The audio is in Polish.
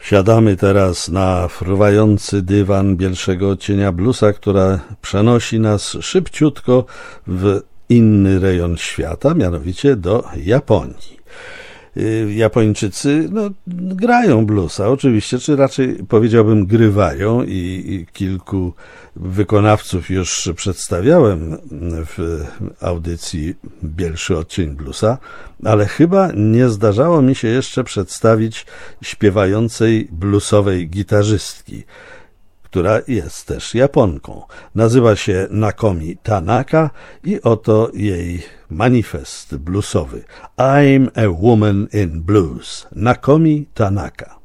Siadamy teraz na fruwający dywan bielszego odcienia bluesa, która przenosi nas szybciutko w inny rejon świata, mianowicie do Japonii. Japończycy grają bluesa, oczywiście, czy raczej powiedziałbym grywają i kilku wykonawców już przedstawiałem w audycji Bielszy odcień bluesa, ale chyba nie zdarzało mi się jeszcze przedstawić śpiewającej bluesowej gitarzystki, która jest też Japonką. Nazywa się Nakomi Tanaka i oto jej manifest bluesowy. I'm a woman in blues. Nakomi Tanaka.